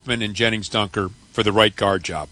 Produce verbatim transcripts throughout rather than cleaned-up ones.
and Jennings Dunker for the right guard job.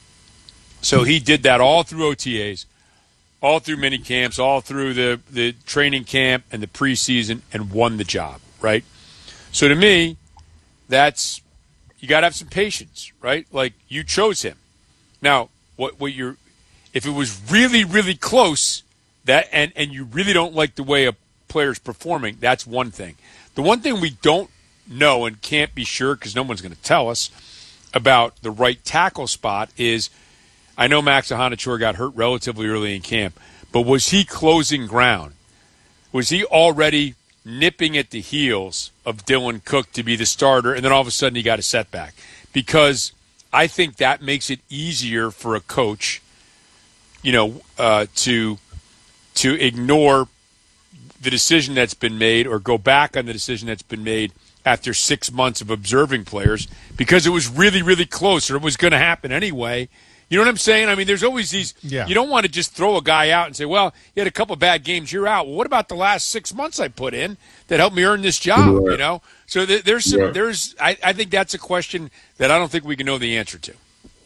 So he did that all through O T As, all through mini camps, all through the, the training camp and the preseason, and won the job, right? So to me, that's you got to have some patience, right? Like, you chose him. Now, what what you're if it was really really close, that and and you really don't like the way a player's performing, that's one thing. The one thing we don't know and can't be sure, because no one's going to tell us about the right tackle spot, is I know Max Ahanachour got hurt relatively early in camp, but was he closing ground? Was he already nipping at the heels of Dylan Cook to be the starter, and then all of a sudden he got a setback? Because I think that makes it easier for a coach, you know, uh, to to ignore the decision that's been made or go back on the decision that's been made after six months of observing players, because it was really, really close, or it was going to happen anyway. You know what I'm saying? I mean, there's always these yeah. – you don't want to just throw a guy out and say, well, you had a couple bad games, you're out. Well, what about the last six months I put in that helped me earn this job, right. you know? So th- there's some yeah. – there's I, I think that's a question that I don't think we can know the answer to.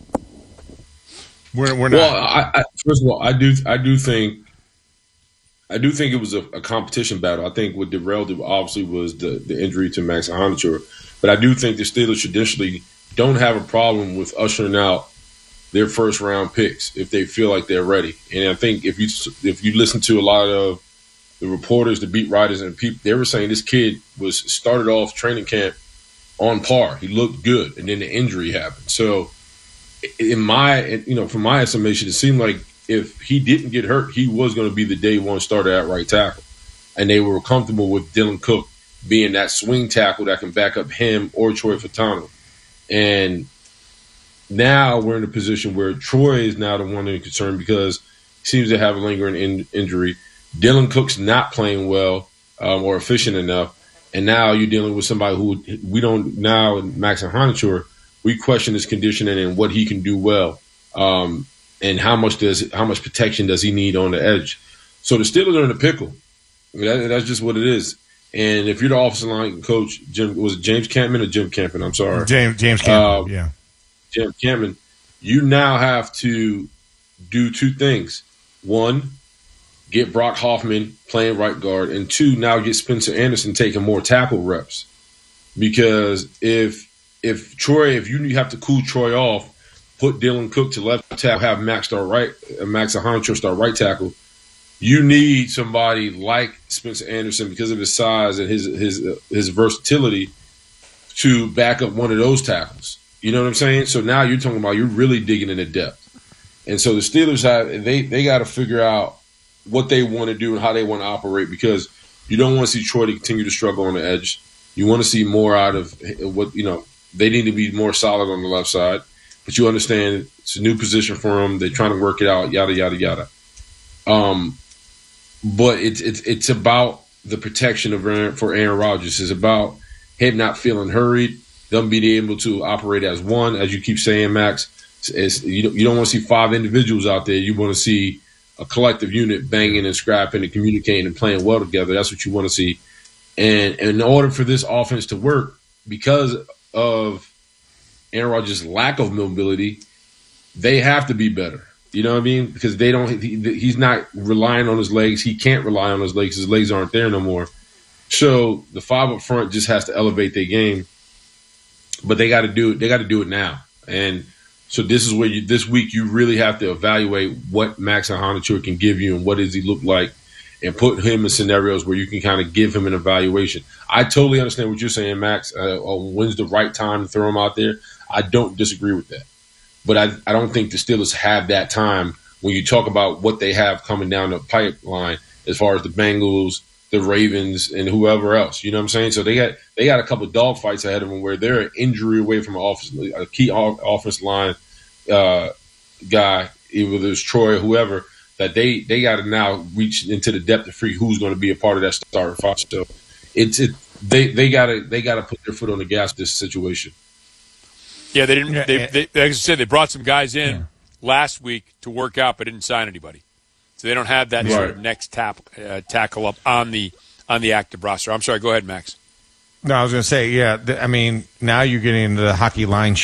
We're, we're not. Well, I, I, first of all, I do I do think – I do think it was a, a competition battle. I think what derailed it obviously was the, the injury to Max Ahanachour. But I do think the Steelers traditionally don't have a problem with ushering out their first round picks if they feel like they're ready. And I think if you if you listen to a lot of the reporters, the beat writers, and people, they were saying this kid was started off training camp on par. He looked good, and then the injury happened. So in my, you know, from my estimation, it seemed like if he didn't get hurt, he was going to be the day one starter at right tackle. And they were comfortable with Dylan Cook being that swing tackle that can back up him or Troy Fautanu. And now we're in a position where Troy is now the one in concern because he seems to have a lingering in- injury. Dylan Cook's not playing well um, or efficient enough. And now you're dealing with somebody who we don't now, Max Ahanachour, we question his conditioning and what he can do well. Um, And how much does how much protection does he need on the edge? So the Steelers are in a pickle. That, that's just what it is. And if you're the offensive line coach, Jim, was it James Campman or Jim Campman? I'm sorry, James James Campman. Uh, yeah, James Campman. You now have to do two things: one, get Brock Hoffman playing right guard, and two, now get Spencer Anderson taking more tackle reps. Because if if Troy, if you have to cool Troy off, put Dylan Cook to left tackle, have Max start right, Max Ahanachour start right tackle. You need somebody like Spencer Anderson because of his size and his his uh, his versatility to back up one of those tackles. You know what I'm saying? So now you're talking about you're really digging into depth. And so the Steelers have they they got to figure out what they want to do and how they want to operate, because you don't want to see Troy to continue to struggle on the edge. You want to see more out of what you know. They need to be more solid on the left side. But you understand it's a new position for them. They're trying to work it out, yada, yada, yada. Um, but it's it's it's about the protection of Aaron, for Aaron Rodgers. It's about him not feeling hurried, them being able to operate as one, as you keep saying, Max. It's, it's, you don't, you don't want to see five individuals out there. You want to see a collective unit banging and scrapping and communicating and playing well together. That's what you want to see. And, and in order for this offense to work, because of Aaron Rodgers' lack of mobility, they have to be better. You know what I mean? Because they don't. He, he's not relying on his legs. He can't rely on his legs. His legs aren't there no more. So the five up front just has to elevate their game. But they got to do it. They got to do it now. And so this is where you, this week you really have to evaluate what Max Ahanachour can give you and what does he look like, and put him in scenarios where you can kind of give him an evaluation. I totally understand what you're saying, Max. Uh, when's the right time to throw him out there? I don't disagree with that. But I, I don't think the Steelers have that time when you talk about what they have coming down the pipeline as far as the Bengals, the Ravens, and whoever else. You know what I'm saying? So they got they got a couple of dogfights ahead of them where they're an injury away from an offense, a key offensive line uh, guy, either it's Troy or whoever, that they, they got to now reach into the depth to figure who's going to be a part of that starting five. So it's it, they they got to they got to put their foot on the gas in this situation. Yeah, they didn't. They, they, like I said, they brought some guys in yeah. last week to work out, but didn't sign anybody. So they don't have that right. sort of next tap, uh, tackle up on the on the active roster. I'm sorry. Go ahead, Max. No, I was going to say, yeah. Th- I mean, now you're getting into the hockey line